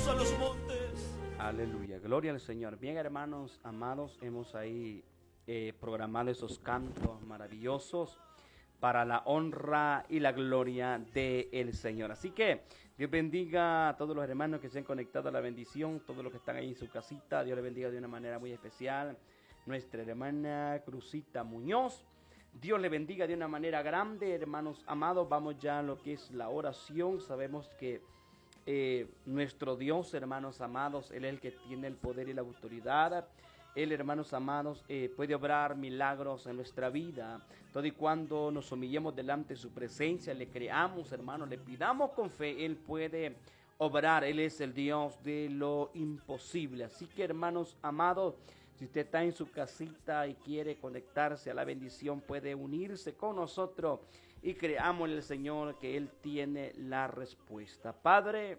llevarnos a los montes. Aleluya, gloria al Señor. Bien, hermanos amados, hemos ahí programado esos cantos maravillosos para la honra y la gloria del Señor. Así que Dios bendiga a todos los hermanos que se han conectado a la bendición, todos los que están ahí en su casita. Dios les bendiga de una manera muy especial. Nuestra hermana Cruzita Muñoz, Dios le bendiga de una manera grande, hermanos amados. Vamos ya a lo que es la oración. Sabemos que nuestro Dios, hermanos amados, Él es el que tiene el poder y la autoridad. Él, hermanos amados, puede obrar milagros en nuestra vida. Todo y cuando nos humillemos delante de su presencia, le creamos, hermanos, le pidamos con fe, Él puede obrar. Él es el Dios de lo imposible. Así que, hermanos amados, si usted está en su casita y quiere conectarse a la bendición, puede unirse con nosotros y creámosle al Señor que Él tiene la respuesta. Padre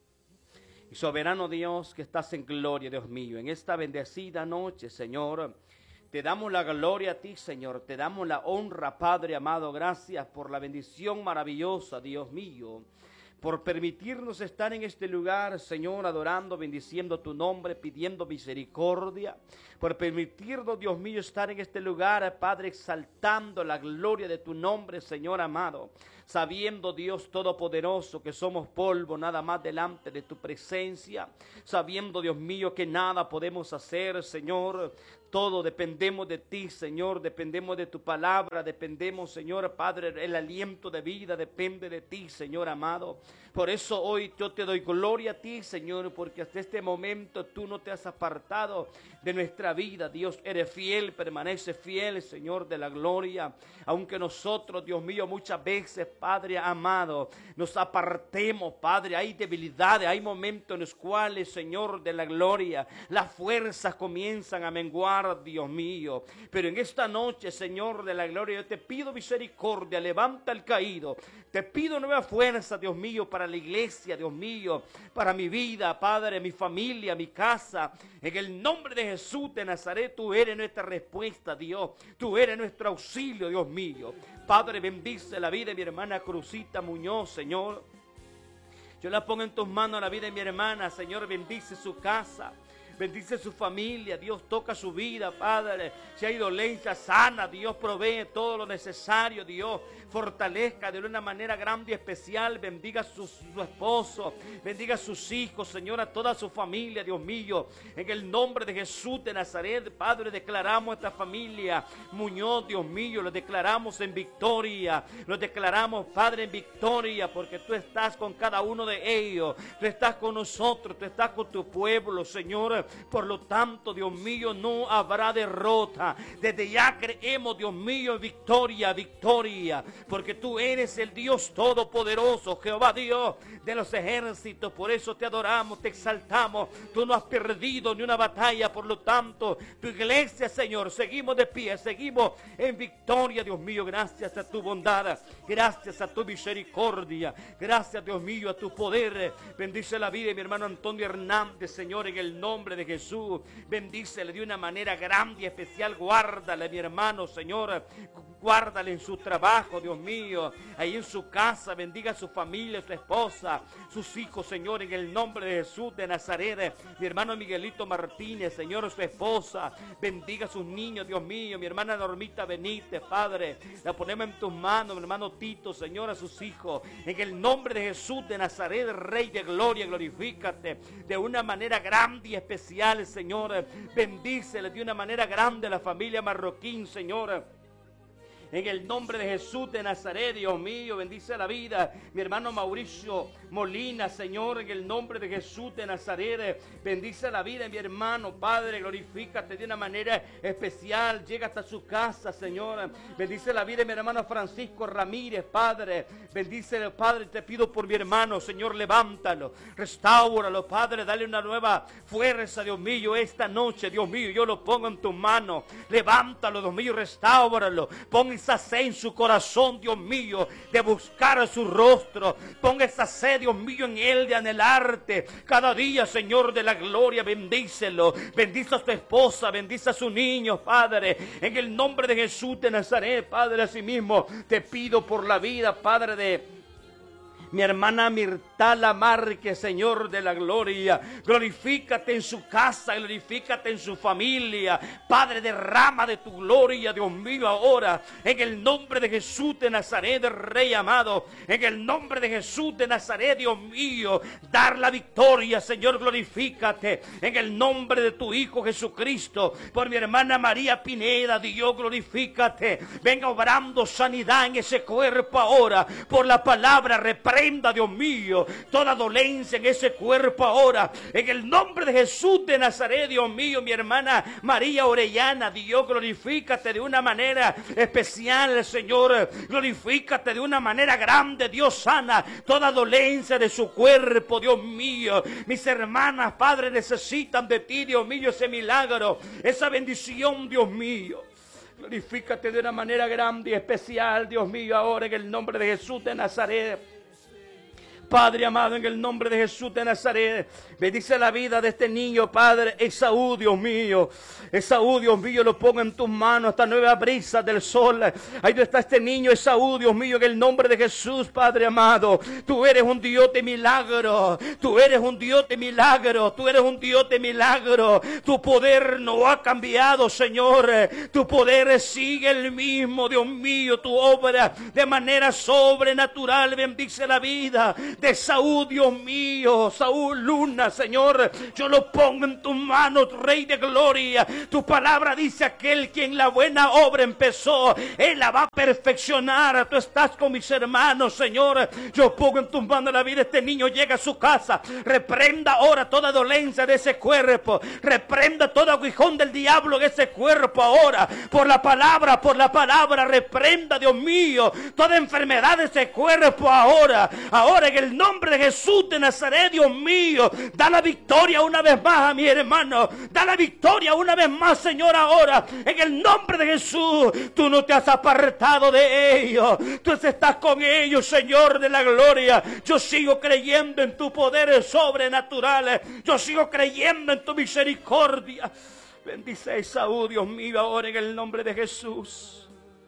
y soberano Dios que estás en gloria, Dios mío, en esta bendecida noche, Señor, te damos la gloria a ti, Señor, te damos la honra, Padre amado. Gracias por la bendición maravillosa, Dios mío, por permitirnos estar en este lugar, Señor, adorando, bendiciendo tu nombre, pidiendo misericordia, por permitirnos, Dios mío, estar en este lugar, Padre, exaltando la gloria de tu nombre, Señor amado, sabiendo, Dios Todopoderoso, que somos polvo nada más delante de tu presencia, sabiendo, Dios mío, que nada podemos hacer, Señor. Todo dependemos de ti, Señor, dependemos de tu palabra, dependemos, Señor, Padre, el aliento de vida depende de ti, Señor amado. Por eso hoy yo te doy gloria a ti, Señor, porque hasta este momento tú no te has apartado de nuestra vida. Dios, eres fiel, permanece fiel, Señor de la gloria. Aunque nosotros, Dios mío, muchas veces, Padre amado, nos apartemos, Padre, hay debilidades, hay momentos en los cuales, Señor de la gloria, las fuerzas comienzan a menguar, Dios mío, pero en esta noche, Señor de la gloria, yo te pido misericordia, levanta al caído, te pido nueva fuerza, Dios mío, para la iglesia, Dios mío, para mi vida, Padre, mi familia, mi casa, en el nombre de Jesús de Nazaret. Tú eres nuestra respuesta, Dios, tú eres nuestro auxilio, Dios mío. Padre, bendice la vida de mi hermana Cruzita Muñoz, Señor. Yo la pongo en tus manos, la vida de mi hermana, Señor, bendice su casa. Bendice su familia, Dios toca su vida, Padre. Si hay dolencia, sana, Dios provee todo lo necesario, Dios fortalezca de una manera grande y especial. Bendiga a su esposo, bendiga a sus hijos, Señor, a toda su familia, Dios mío. En el nombre de Jesús de Nazaret, Padre, declaramos a esta familia Muñoz, Dios mío, lo declaramos en victoria, lo declaramos, Padre, en victoria, porque tú estás con cada uno de ellos, tú estás con nosotros, tú estás con tu pueblo, Señor. Por lo tanto, Dios mío, no habrá derrota. Desde ya creemos, Dios mío, victoria, victoria, porque tú eres el Dios todopoderoso, Jehová Dios de los ejércitos. Por eso te adoramos, te exaltamos. Tú no has perdido ni una batalla. Por lo tanto, tu iglesia, Señor, seguimos de pie, seguimos en victoria, Dios mío. Gracias a tu bondad, gracias a tu misericordia, gracias, Dios mío, a tu poder. Bendice la vida de mi hermano Antonio Hernández, Señor, en el nombre de Jesús. Bendícele de una manera grande y especial. Guárdale, mi hermano, Señor. Guárdale en su trabajo, Dios mío, ahí en su casa. Bendiga a su familia, su esposa, sus hijos, Señor, en el nombre de Jesús de Nazaret. Mi hermano Miguelito Martínez, Señor, su esposa. Bendiga a sus niños, Dios mío. Mi hermana Normita Benítez, Padre, la ponemos en tus manos. Mi hermano Tito, Señor, a sus hijos. En el nombre de Jesús de Nazaret, Rey de gloria, glorifícate de una manera grande y especial, Señor. Bendícele de una manera grande a la familia Marroquín, Señor. En el nombre de Jesús de Nazaret, Dios mío, bendice la vida. Mi hermano Mauricio Molina, Señor, en el nombre de Jesús de Nazaret, bendice la vida de mi hermano, Padre, glorifícate de una manera especial. Llega hasta su casa, Señor. Bendice la vida de mi hermano Francisco Ramírez, Padre. Bendícelo, Padre, te pido por mi hermano, Señor, levántalo, restáuralo, Padre, dale una nueva fuerza, Dios mío, esta noche, Dios mío, yo lo pongo en tus manos. Levántalo, Dios mío, restáuralo. Pon esa sed en su corazón, Dios mío, de buscar a su rostro. Ponga esa sed, Dios mío, en él de anhelarte cada día, Señor de la gloria. Bendícelo, bendice a su esposa, bendice a su niño, Padre, en el nombre de Jesús de Nazaret, Padre. Asimismo te pido por la vida, Padre, de Mi hermana Mirtala Márquez, Señor de la gloria, glorifícate en su casa, glorifícate en su familia. Padre, derrama de tu gloria, Dios mío, ahora, en el nombre de Jesús de Nazaret, Rey amado, en el nombre de Jesús de Nazaret, Dios mío, dar la victoria, Señor, glorifícate, en el nombre de tu Hijo Jesucristo, por mi hermana María Pineda, Dios, glorifícate, venga obrando sanidad en ese cuerpo ahora, por la palabra, reprenda, Dios mío, toda dolencia en ese cuerpo ahora, en el nombre de Jesús de Nazaret, Dios mío. Mi hermana María Orellana, Dios, glorifícate de una manera especial, Señor, glorifícate de una manera grande, Dios, sana toda dolencia de su cuerpo, Dios mío. Mis hermanas, Padre, necesitan de ti, Dios mío, ese milagro, esa bendición, Dios mío. Glorifícate de una manera grande y especial, Dios mío, ahora en el nombre de Jesús de Nazaret. Padre amado, en el nombre de Jesús de Nazaret, bendice la vida de este niño, Padre Esaú, Dios mío. Esaú, Dios mío, lo pongo en tus manos, esta nueva brisa del sol. Ahí donde está este niño, Esaú, Dios mío, en el nombre de Jesús, Padre amado. Tú eres un Dios de milagro, tú eres un Dios de milagro, tú eres un Dios de milagro. Tu poder no ha cambiado, Señor. Tu poder sigue el mismo, Dios mío. Tu obra de manera sobrenatural bendice la vida de Saúl, Dios mío. Saúl Luna, Señor, yo lo pongo en tus manos, Rey de gloria. Tu palabra dice: aquel quien la buena obra empezó, Él la va a perfeccionar. Tú estás con mis hermanos, Señor. Yo pongo en tus manos la vida de este niño. Llega a su casa, reprenda ahora toda dolencia de ese cuerpo, reprenda todo aguijón del diablo en ese cuerpo ahora, por la palabra, reprenda, Dios mío, toda enfermedad de ese cuerpo ahora en el nombre de Jesús de Nazaret, Dios mío. Da la victoria una vez más a mi hermano, da la victoria una vez más, Señor, ahora en el nombre de Jesús. Tú no te has apartado de ellos, tú estás con ellos, Señor de la gloria. Yo sigo creyendo en tu poder sobrenatural, yo sigo creyendo en tu misericordia. Bendice a Esaú, Dios mío, ahora en el nombre de Jesús.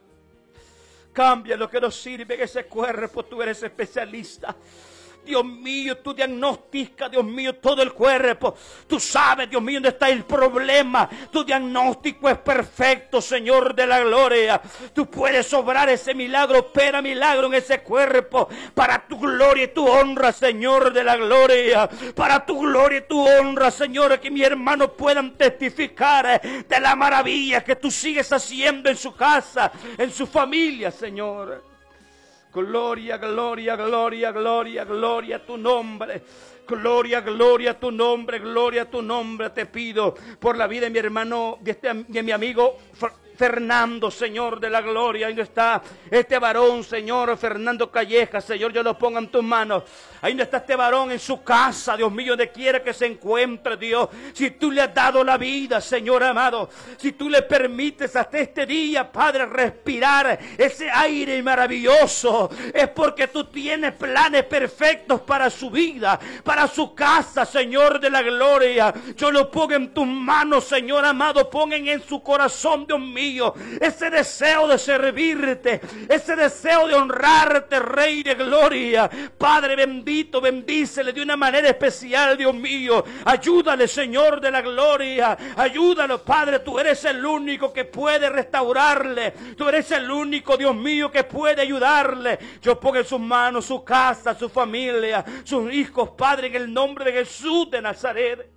Cambia lo que nos sirve en ese cuerpo, tú eres especialista. Dios mío, tú diagnosticas, Dios mío, todo el cuerpo. Tú sabes, Dios mío, dónde está el problema. Tu diagnóstico es perfecto, Señor de la gloria. Tú puedes obrar ese milagro, opera milagro en ese cuerpo, para tu gloria y tu honra, Señor de la gloria. Para tu gloria y tu honra, Señor, que mis hermanos puedan testificar de la maravilla que tú sigues haciendo en su casa, en su familia, Señor. Gloria, gloria, gloria, gloria, gloria a tu nombre. Gloria, gloria a tu nombre, gloria a tu nombre. Te pido por la vida de mi hermano, de mi amigo Fernando, Señor de la gloria. Ahí no está este varón, Señor, Fernando Calleja, Señor, yo lo pongo en tus manos. Ahí no está este varón en su casa, Dios mío, donde quiera que se encuentre, Dios. Si tú le has dado la vida, Señor amado, si tú le permites hasta este día, Padre, respirar ese aire maravilloso, es porque tú tienes planes perfectos para su vida, para su casa, Señor de la gloria. Yo lo pongo en tus manos, Señor amado. Pongan en su corazón, Dios mío, ese deseo de servirte, ese deseo de honrarte, Rey de gloria. Padre bendito, bendícele de una manera especial, Dios mío. Ayúdale, Señor de la gloria. Ayúdalo, Padre. Tú eres el único que puede restaurarle. Tú eres el único, Dios mío, que puede ayudarle. Yo pongo en sus manos su casa, su familia, sus hijos, Padre, en el nombre de Jesús de Nazaret.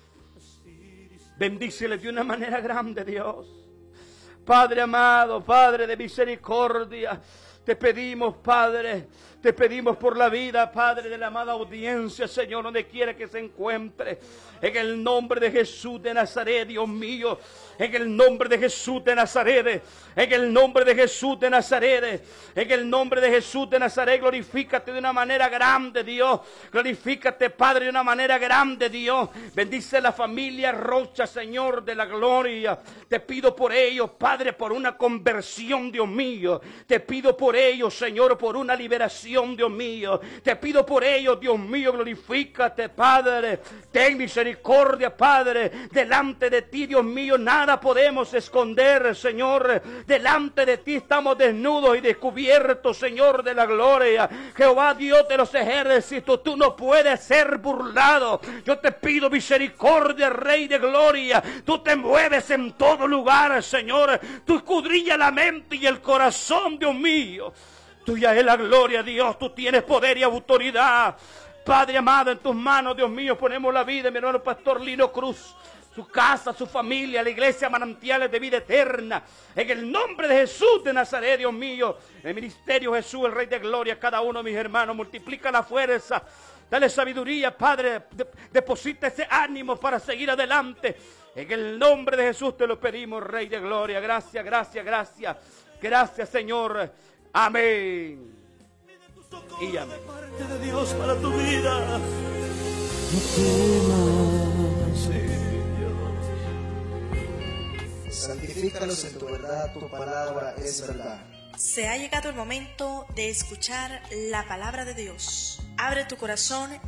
Bendícele de una manera grande, Dios. Padre amado, Padre de misericordia, te pedimos, Padre, te pedimos por la vida, Padre, de la amada audiencia, Señor, donde quiera que se encuentre. En el nombre de Jesús de Nazaret, Dios mío. En el nombre de Jesús de Nazaret. En el nombre de Jesús de Nazaret. En el nombre de Jesús de Nazaret, glorifícate de una manera grande, Dios. Glorifícate, Padre, de una manera grande, Dios. Bendice la familia Rocha, Señor de la gloria. Te pido por ellos, Padre, por una conversión, Dios mío. Te pido por ellos, Señor, por una liberación. nación, Dios mío. Te pido por ellos, Dios mío, glorifícate, Padre. Ten misericordia, Padre. Delante de ti, Dios mío, nada podemos esconder, Señor. Delante de ti estamos desnudos y descubiertos, Señor de la gloria. Jehová, Dios de los ejércitos, tú no puedes ser burlado. Yo te pido misericordia, Rey de gloria. Tú te mueves en todo lugar, Señor. Tú escudriñas la mente y el corazón, Dios mío. Tuya es la gloria, Dios. Tú tienes poder y autoridad. Padre amado, en tus manos, Dios mío, ponemos la vida de mi hermano Pastor Lino Cruz, su casa, su familia, la iglesia Manantiales de Vida Eterna. En el nombre de Jesús de Nazaret, Dios mío. El ministerio Jesús, el Rey de Gloria, cada uno de mis hermanos. Multiplica la fuerza. Dale sabiduría, Padre. Deposita ese ánimo para seguir adelante. En el nombre de Jesús te lo pedimos, Rey de Gloria. Gracias, gracias, gracias. Gracias, Señor. Amén. Y amén. Parte de Dios para tu vida. No temas, Dios. Santifícalos en tu verdad, tu palabra es verdad. Se ha llegado el momento de escuchar la palabra de Dios. Abre tu corazón